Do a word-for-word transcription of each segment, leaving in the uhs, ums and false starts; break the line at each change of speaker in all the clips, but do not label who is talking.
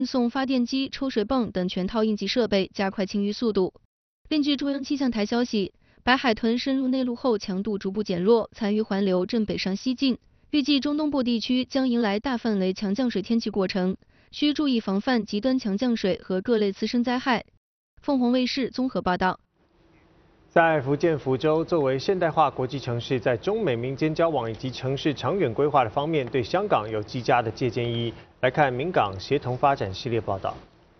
送发电机、抽水泵等全套应急设备，加快清淤速度。另据中央气象台消息，白海豚深入内陆后强度逐步减弱，残余环流正北上西进，预计中东部地区将迎来大范围强降水天气过程，需注意防范极端强降水和各类次生灾害。凤凰卫视综合报道。
在福建福州，作为现代化国际城市，在中美民间交往以及城市长远规划的方面，对香港有极佳的借鉴意义。来看闽港协同发展系列报道。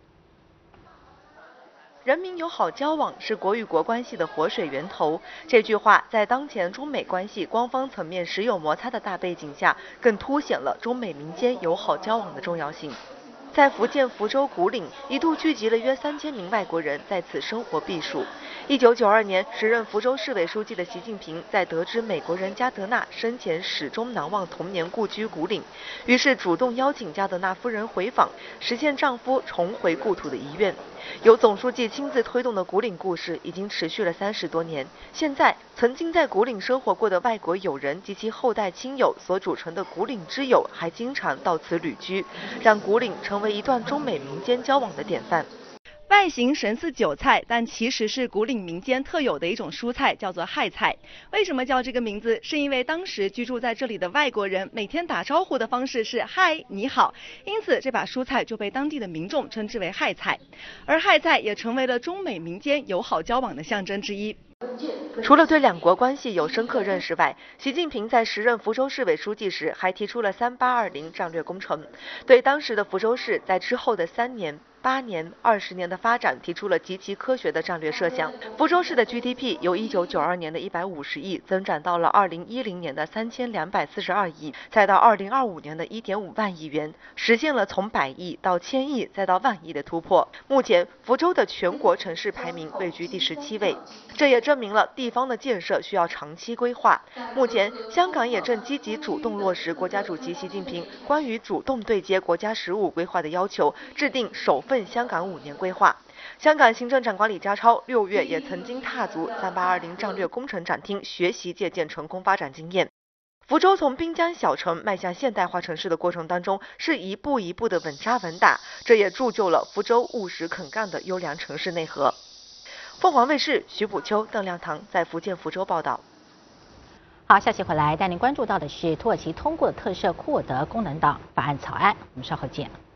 人民友好交往是国与国关系的活水源头。这句话在当前中美关系官方层面时有摩擦的大背景下，更凸显了中美民间友好交往的重要性。 在福建福州古岭，一度聚集了约三千名外国人在此生活避暑。一九九二年，时任福州市委书记的习近平在得知美国人加德纳生前始终难忘童年故居古岭，于是主动邀请加德纳夫人回访，实现丈夫重回故土的遗愿。由总书记亲自推动的古岭故事已经持续了三十多年。现在，曾经在古岭生活过的外国友人及其后代亲友所组成的古岭之友，还经常到此旅居，让古岭成为一段中美民间交往的典范。 外形神似韭菜，但其实是古岭民间特有的一种蔬菜，叫做害菜。为什么叫这个名字？是因为当时居住在这里的外国人每天打招呼的方式是嗨你好，因此这把蔬菜就被当地的民众称之为害菜。而害菜也成为了中美民间友好交往的象征之一。 除了对两国关系有深刻认识外，习近平在时任福州市委书记时，还提出了“三八二零”战略工程，对当时的福州市在之后的三年、八年、二十年的发展提出了极其科学的战略设想。福州市的 G D P 由一九九二年的一百五十亿增长到了二零一零年的三千两百四十二亿，再到二零二五年的一点五万亿元，实现了从百亿到千亿再到万亿的突破。目前，福州的全国城市排名位居第十七位，这也证明了地方的建设需要长期规划。目前，香港也正积极主动落实国家主席习近平关于主动对接国家十五规划的要求，制定首份香港五年规划。香港行政长官李家超六月也曾经踏足三八二零战略工程展厅，学习借鉴成功发展经验。福州从滨江小城迈向现代化城市的过程当中，是一步一步的稳扎稳打，这也铸就了福州务实肯干的优良城市内核。凤凰卫视徐补秋、邓亮堂在福建福州报道。
好，消息回来带您关注到的是土耳其通过的特赦库尔德功能党法案草案，我们稍后见。